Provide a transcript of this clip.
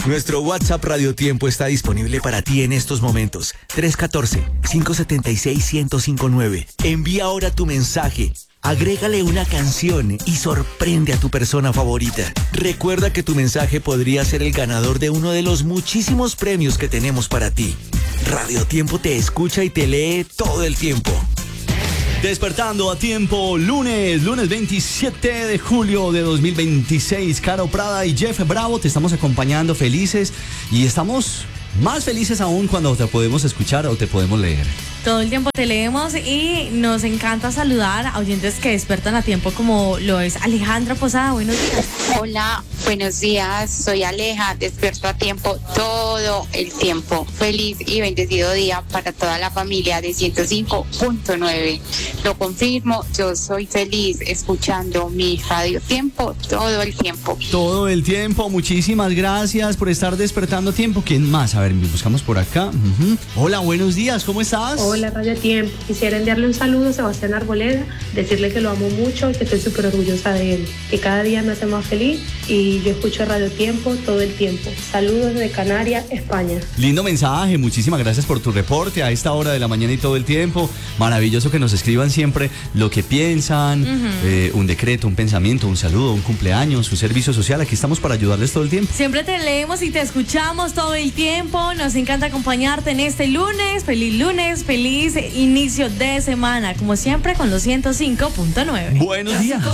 Nuestro WhatsApp Radio Tiempo está disponible para ti en estos momentos. 314-576-1059. Envía ahora tu mensaje. Agrégale una canción y sorprende a tu persona favorita. Recuerda que tu mensaje podría ser el ganador de uno de los muchísimos premios que tenemos para ti. Radio Tiempo te escucha y te lee todo el tiempo. Despertando a tiempo, lunes 27 de julio de 2026. Caro Prada y Jeff Bravo te estamos acompañando felices y estamos más felices aún cuando te podemos escuchar o te podemos leer. Todo el tiempo te leemos y nos encanta saludar a oyentes que despiertan a tiempo como lo es Alejandra Posada. Buenos días. Hola, buenos días. Soy Aleja, despierto a tiempo todo el tiempo. Feliz y bendecido día para toda la familia de 105.9. Lo confirmo, yo soy feliz escuchando mi Radio Tiempo todo el tiempo. Todo el tiempo, muchísimas gracias por estar despertando a tiempo. ¿Quién más? A ver, buscamos por acá. Hola, buenos días, ¿cómo estás? Hola, Radio Tiempo. Quisiera enviarle un saludo a Sebastián Arboleda, decirle que lo amo mucho y que estoy súper orgullosa de él, que cada día me hace más feliz y yo escucho Radio Tiempo todo el tiempo. Saludos desde Canarias, España. Lindo mensaje, muchísimas gracias por tu reporte a esta hora de la mañana y todo el tiempo. Maravilloso que nos escriban siempre lo que piensan, un decreto, un pensamiento, un saludo, un cumpleaños, un servicio social. Aquí estamos para ayudarles todo el tiempo. Siempre te leemos y te escuchamos todo el tiempo. Nos encanta acompañarte en este lunes. Feliz lunes, feliz inicio de semana, como siempre con los 105.9. Buenos días.